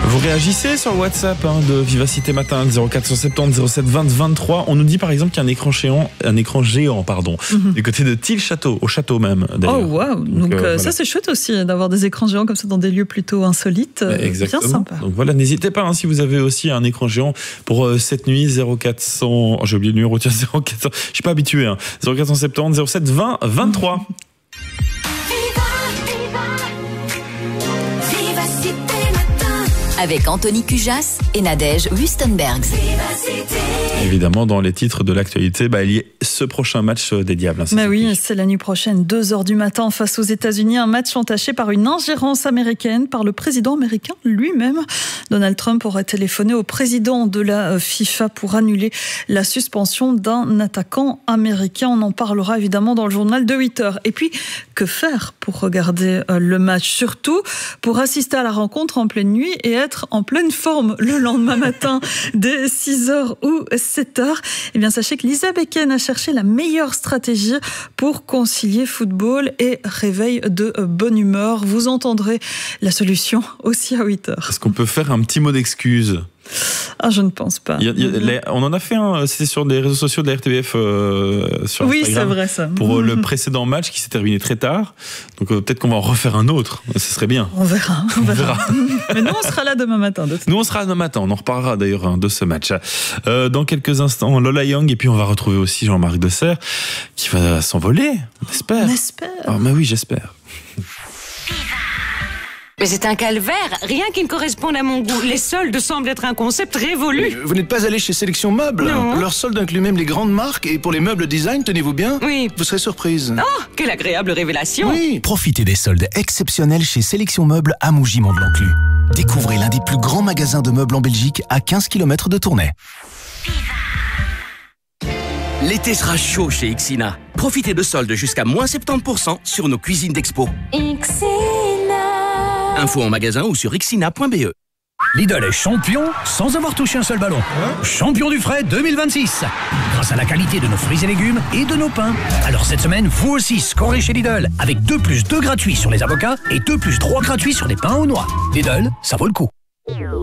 Vous réagissez sur le WhatsApp de Vivacité Matin 0470 07 20 23. On nous dit par exemple qu'il y a un écran géant du côté de Tille-Château, au château même d'ailleurs. Oh waouh. Donc ça c'est chouette aussi d'avoir des écrans géants comme ça dans des lieux plutôt insolites. Exactement. Bien sympa. Donc voilà, n'hésitez pas si vous avez aussi un écran géant pour cette nuit 0400. J'ai oublié le numéro, 0400. Je suis pas habitué. 0470 07 20 23. Avec Anthony Cujas et Nadège Wustenbergs. Évidemment, dans les titres de l'actualité, il y a ce prochain match des Diables. Oui, c'est la nuit prochaine, 2h du matin, face aux États-Unis. Un match entaché par une ingérence américaine, par le président américain lui-même. Donald Trump aurait téléphoné au président de la FIFA pour annuler la suspension d'un attaquant américain. On en parlera évidemment dans le journal de 8h. Et puis, que faire pour regarder le match? Surtout pour assister à la rencontre en pleine nuit et être en pleine forme le lendemain matin dès 6h ou 7h. Eh bien, sachez que Lisa Becken a cherché la meilleure stratégie pour concilier football et réveil de bonne humeur. Vous entendrez la solution aussi à 8h. Est-ce qu'on peut faire un petit mot d'excuse? Je ne pense pas. On en a fait un, c'était sur les réseaux sociaux de la RTBF sur Instagram. Oui, c'est vrai ça. Pour le précédent match qui s'est terminé très tard. Donc peut-être qu'on va en refaire un autre. Ce serait bien. On verra. Mais nous, on sera là demain matin. Nous, on sera demain matin. On en reparlera d'ailleurs de ce match. Dans quelques instants, Lola Young. Et puis on va retrouver aussi Jean-Marc Desser qui va s'envoler. On espère. Mais oui, j'espère. Mais c'est un calvaire, rien qui ne corresponde à mon goût. Les soldes semblent être un concept révolu. Vous n'êtes pas allé chez Sélection Meubles? Non. Leur solde inclut même les grandes marques et pour les meubles design, tenez-vous bien. Oui. Vous serez surprise. Oh, quelle agréable révélation. Oui. Profitez des soldes exceptionnels chez Sélection Meubles à Mougy-Mont-de-l'Enclus. Découvrez l'un des plus grands magasins de meubles en Belgique à 15 km de Tournai. L'été sera chaud chez Ixina. Profitez de soldes jusqu'à moins 70% sur nos cuisines d'expo. Info en magasin ou sur ixina.be. Lidl est champion sans avoir touché un seul ballon. Champion du frais 2026. Grâce à la qualité de nos fruits et légumes et de nos pains. Alors cette semaine, vous aussi scorez chez Lidl avec 2 + 2 gratuits sur les avocats et 2 + 3 gratuits sur les pains aux noix. Lidl, ça vaut le coup.